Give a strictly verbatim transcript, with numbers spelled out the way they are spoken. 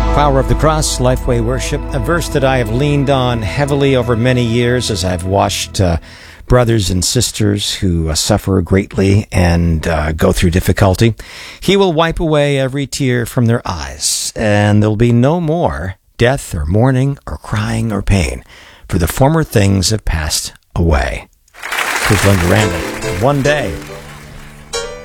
Power of the Cross, Lifeway Worship, a verse that I have leaned on heavily over many years as I've watched uh, brothers and sisters who uh, suffer greatly and uh, go through difficulty. He will wipe away every tear from their eyes, and there'll be no more death or mourning or crying or pain, for the former things have passed away. Here's Linda Randall. One day.